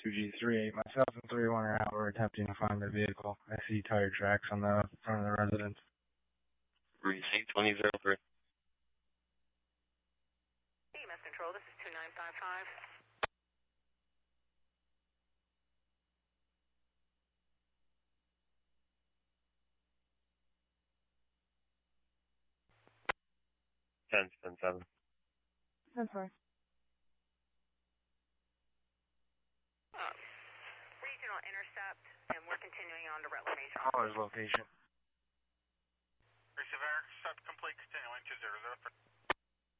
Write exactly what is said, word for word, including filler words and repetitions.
two G three eight. Myself and three one are out. We're attempting to find the vehicle. I see tire tracks on the front of the residence. Receipt twenty zero three. E M S Control, this is two nine five five. ten, ten, seven. ten four. Uh, regional intercept, and we're continuing on to Rutland Regional. Caller's location. Receive intercept complete, continuing to zero zero three.